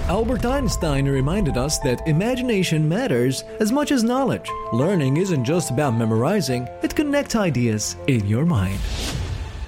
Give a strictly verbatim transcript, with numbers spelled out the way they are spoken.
Albert Einstein reminded us that imagination matters as much as knowledge. Learning isn't just about memorizing, it connects ideas in your mind.